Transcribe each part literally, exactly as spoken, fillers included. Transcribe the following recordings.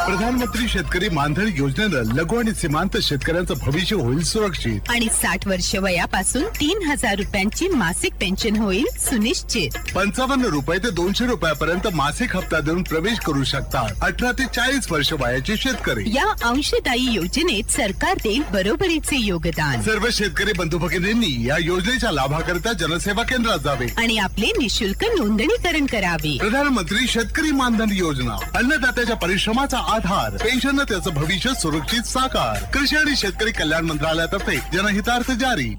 प्रधानमंत्री शेतकरी मानधन योजनेनं लघु आणि सीमांत शेतकऱ्यांचं भविष्य होईल सुरक्षित. आणि साठ वर्ष वयापासून तीन हजार रुपयांची मासिक पेन्शन होईल सुनिश्चित. पंचावन्न रुपये ते दोनशे रुपयापर्यंत मासिक हप्ता देऊन प्रवेश करू शकतात अठरा ते चाळीस वर्ष वयाचे शेतकरी. या अंशदायी योजनेत सरकार देईल बरोबरीचे योगदान. सर्व शेतकरी बंधू भगिनींनी या योजनेच्या लाभाकरिता जनसेवा केंद्रात जावे आणि आपले निशुल्क नोंदणीकरण करावे. प्रधानमंत्री शेतकरी मानधन योजना, अन्नदात्याच्या परिश्रमाचा आधार, पेन्शन त्याचं भविष्य सुरक्षित साकार. कृषी आणि शेतकरी कल्याण मंत्रालयातर्फे जनहितार्थ जारी.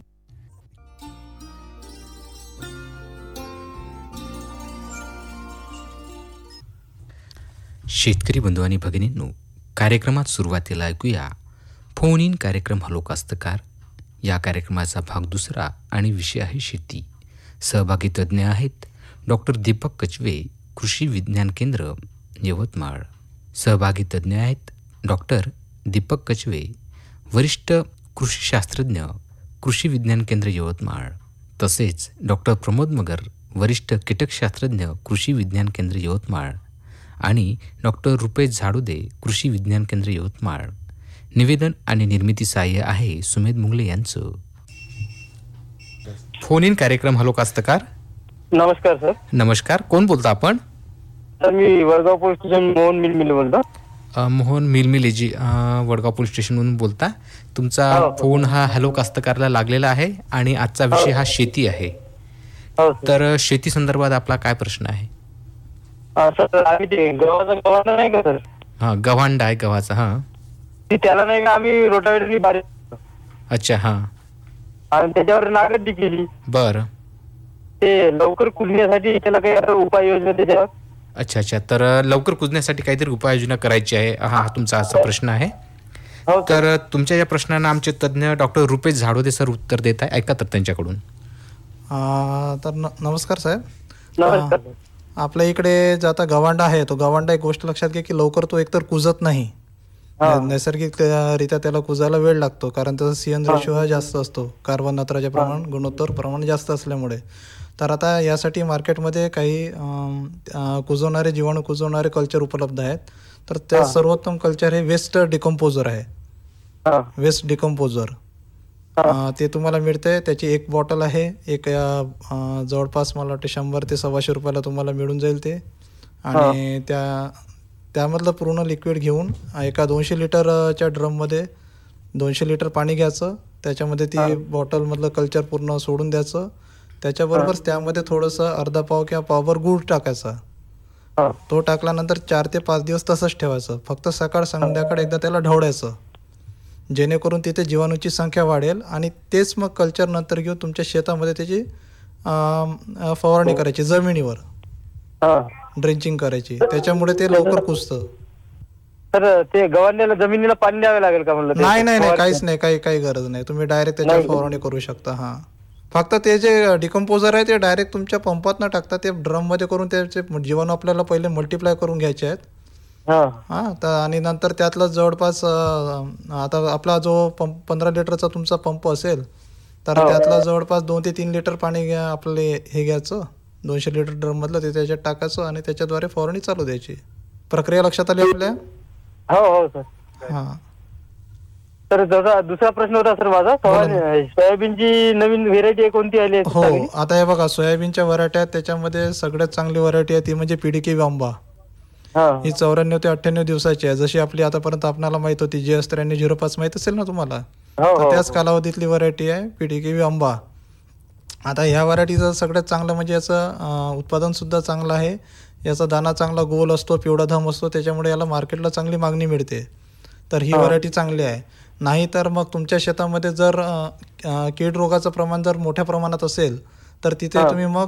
शेतकरी बंधू आणि भगिनींनो, कार्यक्रमात सुरुवातीला ऐकूया फोन इन कार्यक्रम हॅलो कास्तकार. या कार्यक्रमाचा भाग दुसरा आणि विषय आहे शेती. सहभागी तज्ज्ञ आहेत डॉक्टर दीपक कचवे, कृषी विज्ञान केंद्र यवतमाळ. सहभागी तज्ज्ञ आहेत डॉक्टर दीपक कचवे, वरिष्ठ कृषी शास्त्रज्ञ, कृषी विज्ञान केंद्र यवतमाळ. तसेच डॉक्टर प्रमोद मगर, वरिष्ठ कीटकशास्त्रज्ञ, कृषी विज्ञान केंद्र यवतमाळ. आणि डॉक्टर रुपेश झाडुदे, कृषी विज्ञान केंद्र यवतमाळ. निवेदन आणि निर्मिती सहाय्य आहे सुमेध मुंगले यांचं. फोन इन कार्यक्रम हॅलो कास्तकार. नमस्कार सर. नमस्कार, कोण बोलता आपण? सर मी वडगाव पोलीस स्टेशन मोहन मिलमिले बोलतो. अ, मोहन मिलमिलेजी, अ, वडगाव पोलीस स्टेशनवरून बोलता. तुमचा हो. फोन हा हॅलो कास्तकारला लागलेला आहे आणि आजचा विषय हा शेती आहे. हो सर. तर शेती संदर्भात आपला काय प्रश्न आहे? हा, सर आम्ही ते गव्हाचा गव्हाचा नाही का सर, हा, गव्हांडा आहे गव्हाचा. हा, ती त्याला नाही का आम्ही रोटावेटरनी बारी अच्छा. हा, आणि त्याच्यावर नागरती केली. बरं. ते लवकर कुजण्यासाठी त्याला काही आता उपाययोजना त्याच्यावर? अच्छा अच्छा. तर लवकर कुजण्यासाठी काहीतरी उपाययोजना करायची आहे, हा हा तुमचा असा प्रश्न आहे. हो सर. तर तुमच्या या प्रश्नांना आमचे तज्ज्ञ डॉक्टर रुपेश झाडोदे सर उत्तर देत आहे. ऐका तर त्यांच्याकडून. आ, तर न नमस्कार साहेब. नमस्कार सर. आपल्या इकडे जो आता गव्हांडा आहे, तो गव्हांडा एक गोष्ट लक्षात घ्या की लवकर तो एकतर कुजत नाही. हा. नैसर्गिकरित्या त्याला कुजायला वेळ लागतो, कारण त्याचा सीएन हा. रेशो हा जास्त असतो, कार्बन नत्राचे प्रमाण गुणोत्तर प्रमाण जास्त असल्यामुळे. तर आता यासाठी मार्केटमध्ये काही अम, अ, कुजवणारे जीवाणू कुजवणारे कल्चर उपलब्ध आहेत. तर त्या हा. सर्वोत्तम कल्चर हे वेस्ट डिकम्पोजर आहे. हा. वेस्ट डिकम्पोजर हा. ते तुम्हाला मिळते. त्याची एक बॉटल आहे, एक अ, जवळपास मला वाटते शंभर ते सव्वाशे रुपयाला तुम्हाला मिळून जाईल ते. आणि त्या त्यामधलं पूर्ण लिक्विड घेऊन एका दोनशे लिटरच्या ड्रममध्ये दोनशे लिटर पाणी घ्यायचं, त्याच्यामध्ये ती बॉटलमधलं कल्चर पूर्ण सोडून द्यायचं. त्याच्याबरोबर त्यामध्ये थोडंसं अर्धा पाव किंवा पावभर गूळ टाकायचा. हा. तो टाकल्यानंतर चार ते पाच दिवस तसंच ठेवायचं. फक्त सकाळ संध्याकाळ एकदा त्याला ढवळायचं, जेणेकरून तिथे जीवाणूची संख्या वाढेल. आणि तेच मग कल्चर नंतर घेऊन तुमच्या शेतामध्ये त्याची अं, फवारणी करायची, जमिनीवर हा. ड्रेंचिंग करायची. त्याच्यामुळे ते लवकर कुजतं. सर ते गव्हांड्याला जमिनीला पाणी द्यावे लागेल का म्हणलं? ते नाही नाही नाही फवारणी? काहीच नाही, काही काही गरज नाही. तुम्ही डायरेक्ट त्याच्यावर नाही. फवारणी करू शकता. हां, फक्त ते जे डिकम्पोजर आहे ते डायरेक्ट तुमच्या पंपात न टाकता ते ड्रममध्ये करून त्याचे जीवाणू आपल्याला पहिले मल्टिप्लाय करून घ्यायचे आहेत. हा. हां, तर आणि नंतर त्यातलं जवळपास अं, आता आपला जो पंप पंधरा लिटरचा तुमचा पंप असेल, तर हो. त्यातलं जवळपास दोन ते तीन लिटर पाणी घ्या, आपले हे घ्यायचं दोनशे लिटर ड्रममधलं, ते त्याच्यात टाकायचं आणि त्याच्याद्वारे फवारणी चालू द्यायची. प्रक्रिया लक्षात आली आपल्या? हो हो सर. हां. तर जसा दुसरा प्रश्न होता सर माझा, फवारणी सोयाबीनची नवीन व्हेरायटी कोणती आली आहे हो, चांगली? आता हे बघा सोयाबीनच्या व्हरायटी आहेत, त्याच्यामध्ये सगळ्यात चांगली व्हरायटी आहे ती म्हणजे पीडीके आंबा. हा. ही चौऱ्याण्णव ते अठ्ठ्याण्णव दिवसाची आहे, जशी आपली आतापर्यंत आपल्याला माहित होती जी एस त्र्याण्णव झिरो पाच माहित असेल ना तुम्हाला. हो तर हो त्याच कालावधीतली व्हरायटी आहे पीडीके आंबा. आता ह्या व्हरायटीचं सगळ्यात चांगलं म्हणजे याचं अं, उत्पादन सुद्धा चांगलं आहे. याचा दाना चांगला गोल असतो, पिवळा धम असतो, त्याच्यामुळे याला मार्केटला चांगली मागणी मिळते. तर ही हा. व्हरायटी चांगली आहे. नाही तर मग तुमच्या शेतामध्ये जर अं, अं, कीड रोगाचं प्रमाण जर मोठ्या प्रमाणात असेल, तर तिथे हा. तुम्ही मग